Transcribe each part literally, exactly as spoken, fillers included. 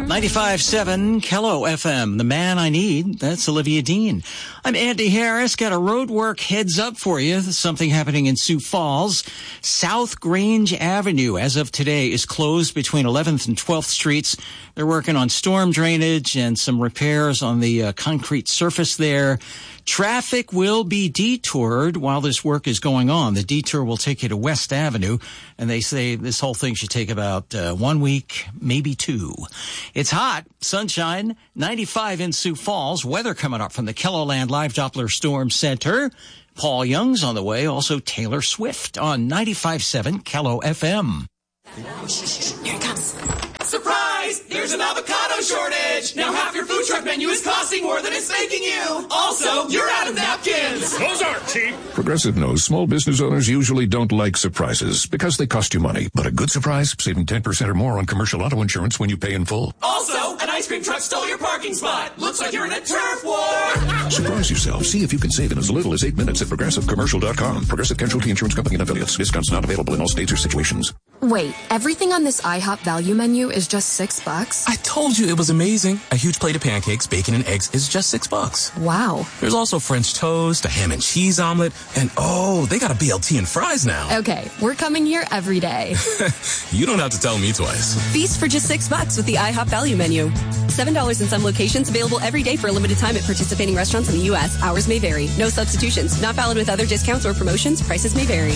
ninety-five point seven Kello F M, the man I need. That's Olivia Dean. I'm Andy Harris. Got a roadwork heads up for you. There's something happening in Sioux Falls. South Grange Avenue, as of today, is closed between eleventh and twelfth Streets. They're working on storm drainage and some repairs on the uh, concrete surface there. Traffic will be detoured while this work is going on. The detour will take you to West Avenue, and they say this whole thing should take about uh, one week, maybe two. It's hot, sunshine, ninety-five in Sioux Falls. Weather coming up from the KELOLAND Live Doppler Storm Center. Paul Young's on the way, also Taylor Swift on ninety-five point seven Kello F M. Here it comes. Surprise! There's an avocado shortage! Now half your food truck menu is costing more than it's making you! Also, you're out of napkins! Those aren't cheap! Progressive knows small business owners usually don't like surprises because they cost you money. But a good surprise, saving ten percent or more on commercial auto insurance when you pay in full. Also, an ice cream truck stole your parking spot! Looks like you're in a turf war! Surprise yourself. See if you can save in as little as eight minutes at progressive commercial dot com. Progressive Casualty Insurance Company and affiliates. Discounts not available in all states or situations. Wait, everything on this IHOP value menu is just six bucks? I told you it was amazing. A huge plate of pancakes, bacon, and eggs is just six bucks. Wow. There's also French toast, a ham and cheese omelet, and oh, they got a B L T and fries now. Okay, we're coming here every day. You don't have to tell me twice. Feast for just six bucks with the IHOP value menu. Seven dollars in some locations, available every day for a limited time at participating restaurants in the U S. Hours may vary. No substitutions. Not valid with other discounts or promotions. Prices may vary.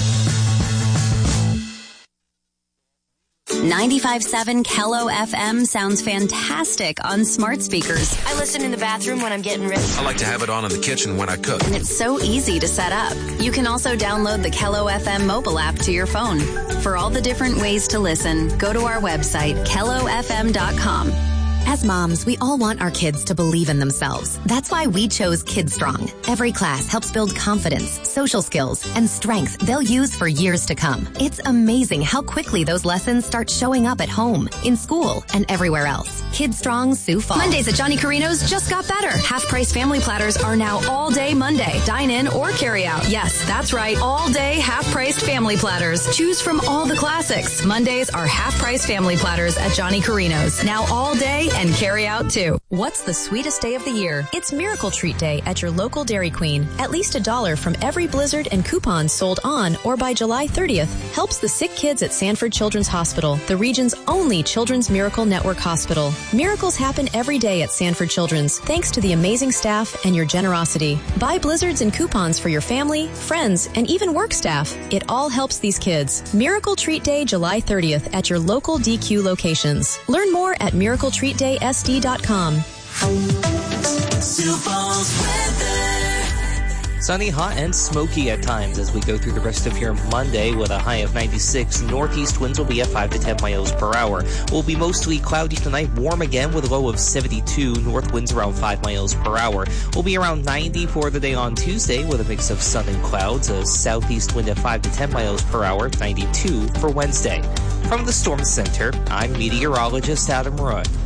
ninety-five point seven Kello F M sounds fantastic on smart speakers. I listen in the bathroom when I'm getting ready. I like to have it on in the kitchen when I cook. And it's so easy to set up. You can also download the Kello F M mobile app to your phone. For all the different ways to listen, go to our website, kello f m dot com. As moms, we all want our kids to believe in themselves. That's why we chose KidStrong. Every class helps build confidence, social skills, and strength they'll use for years to come. It's amazing how quickly those lessons start showing up at home, in school, and everywhere else. KidStrong Sioux Falls. Mondays at Johnny Carino's just got better. Half-price family platters are now all day Monday. Dine in or carry out. Yes, that's right. All day half-priced family platters. Choose from all the classics. Mondays are half-price family platters at Johnny Carino's. Now all day and carry out too. What's the sweetest day of the year? It's Miracle Treat Day at your local Dairy Queen. At least a dollar from every Blizzard and coupons sold on or by July thirtieth helps the sick kids at Sanford Children's Hospital, the region's only Children's Miracle Network hospital. Miracles happen every day at Sanford Children's thanks to the amazing staff and your generosity. Buy Blizzards and coupons for your family, friends, and even work staff. It all helps these kids. Miracle Treat Day July thirtieth at your local D Q locations. Learn more at miracle treat day s d dot com. Sioux Falls weather. Sunny, hot, and smoky at times as we go through the rest of your Monday with a high of ninety-six. Northeast winds will be at five to ten miles per hour. Will be mostly cloudy tonight, warm again with a low of seventy-two. North winds around five miles per hour. Will be around ninety for the day on Tuesday with a mix of sun and clouds. A southeast wind at five to ten miles per hour, ninety-two for Wednesday. From the Storm Center, I'm meteorologist Adam Roy.